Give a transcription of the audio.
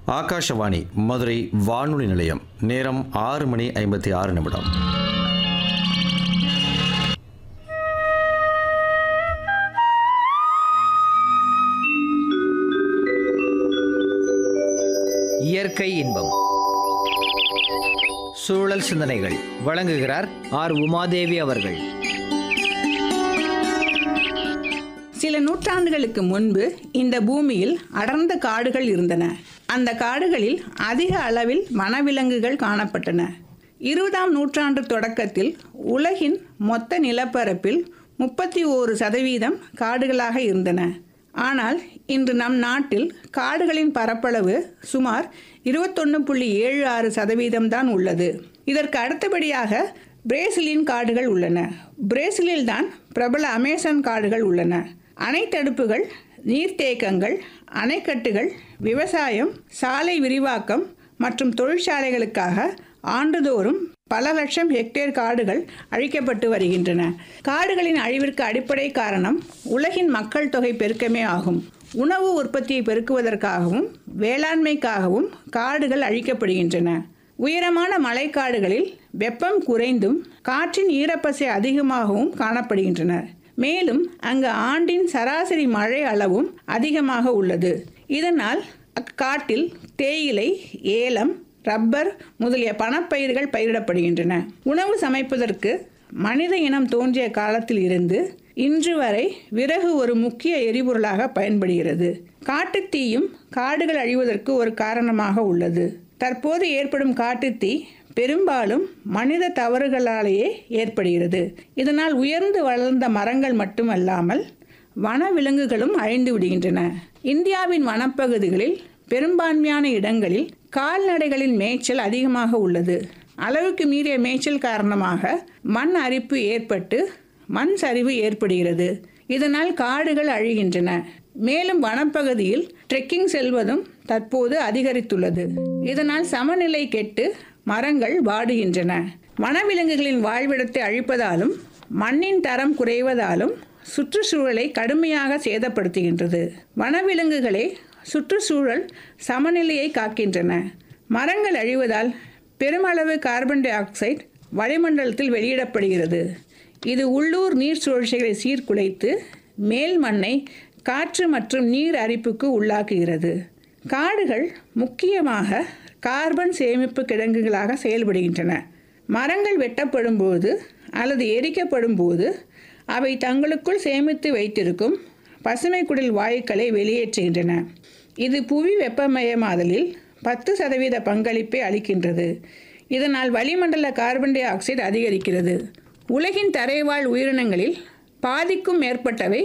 ஆகாஷவாணி மதுரை வானொலி நிலையம். நேரம் 6:56. இயற்கை இன்பம். சூழல் சிந்தனைகள் வழங்குகிறார் ஆர். உமாதேவி அவர்கள். சில நூற்றாண்டுகளுக்கு முன்பு இந்த பூமியில் அடர்ந்த காடுகள் இருந்தன. அந்த காடுகளில் அதிக அளவில் வனவிலங்குகள் காணப்பட்டன. 20ஆம் நூற்றாண்டு தொடக்கத்தில் உலகின் மொத்த நிலப்பரப்பில் 31% காடுகளாக இருந்தன. ஆனால் இன்று நம் நாட்டில் காடுகளின் பரப்பளவு சுமார் 21.76% தான் உள்ளது. இதற்கு அடுத்தபடியாக பிரேசிலின் காடுகள் உள்ளன. பிரேசிலில்தான் பிரபல அமேசான் காடுகள் உள்ளன. அணைத்தடுப்புகள், நீர்த்தேக்கங்கள், அணைக்கட்டுகள், விவசாயம், சாலை விரிவாக்கம் மற்றும் தொழிற்சாலைகளுக்காக ஆண்டுதோறும் பல லட்சம் ஹெக்டேர் காடுகள் அழிக்கப்பட்டு வருகின்றன. காடுகளின் அழிவிற்கு அடிப்படை காரணம் உலகின் மக்கள் தொகை பெருக்கமே ஆகும். உணவு உற்பத்தியை பெருக்குவதற்காகவும் வேளாண்மைக்காகவும் காடுகள் அழிக்கப்படுகின்றன. உயரமான மலைக்காடுகளில் வெப்பம் குறைந்தும் காற்றின் ஈரப்பசை அதிகமாகவும் காணப்படுகின்றன. மேலும் அங்கு ஆண்டின் சராசரி மழை அளவும் அதிகமாக உள்ளது. இதனால் அக்காட்டில் தேயிலை, ஏலம், ரப்பர் முதலிய பணப்பயிர்கள் பயிரிடப்படுகின்றன. உணவு சமைப்பதற்கு மனித இனம் தோன்றிய காலத்தில் இருந்து இன்று வரை விறகு ஒரு முக்கிய எரிபொருளாக பயன்படுகிறது. காட்டுத்தீயும் காடுகள் அழிவதற்கு ஒரு காரணமாக உள்ளது. தற்போது ஏற்படும் காட்டுத்தீ பெரும்பாலும் மனித தவறுகளாலேயே ஏற்படுகிறது. இதனால் உயர்ந்து வளர்ந்த மரங்கள் மட்டுமல்லாமல் வனவிலங்குகளும் அழிந்து விடுகின்றன. இந்தியாவின் வனப்பகுதிகளில் பெரும்பான்மையான இடங்களில் கால்நடைகளின் மேய்ச்சல் அதிகமாக உள்ளது. அளவுக்கு மீறிய மேய்ச்சல் காரணமாக மண் அரிப்பு ஏற்பட்டு மண் சரிவு ஏற்படுகிறது. இதனால் காடுகள் அழிகின்றன. மேலும் வனப்பகுதியில் ட்ரெக்கிங் செல்வதும் தற்போது அதிகரித்துள்ளது. இதனால் சமநிலை கெட்டு மரங்கள் வாடுகின்றன. வனவிலங்குகளின் வாழ்விடத்தை அழிப்பதாலும் மண்ணின் தரம் குறைவதாலும் சுற்றுச்சூழலை கடுமையாக சேதப்படுத்துகின்றது. வனவிலங்குகளே சுற்றுச்சூழல் சமநிலையை காக்கின்றன. மரங்கள் அழிவதால் பெருமளவு கார்பன் டை ஆக்சைடு வளிமண்டலத்தில் வெளியிடப்படுகிறது. இது உள்ளூர் நீர் சுழற்சிகளை சீர்குலைத்து மேல் மண்ணை காற்று மற்றும் நீர் அரிப்புக்கு உள்ளாக்குகிறது. காடுகள் முக்கியமாக கார்பன் சேமிப்பு கிடங்குகளாக செயல்படுகின்றன. மரங்கள் வெட்டப்படும் போது அல்லது எரிக்கப்படும் போது அவை தங்களுக்குள் சேமித்து வைத்திருக்கும் பசுமை குடில் வாயுக்களை வெளியேற்றுகின்றன. இது புவி வெப்பமயமாதலில் 10% பங்களிப்பை அளிக்கின்றது. இதனால் வளிமண்டல கார்பன் டை ஆக்சைடு அதிகரிக்கிறது. உலகின் தரைவாழ் உயிரினங்களில் பாதிக்கும் மேற்பட்டவை